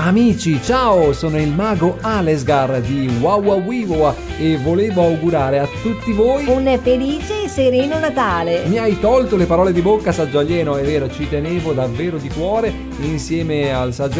Amici, ciao, sono il mago Alesgar di Wawawiwa e volevo augurare a tutti voi un felice e sereno Natale. Mi hai tolto le parole di bocca, saggio alieno, è vero, ci tenevo davvero di cuore insieme al saggio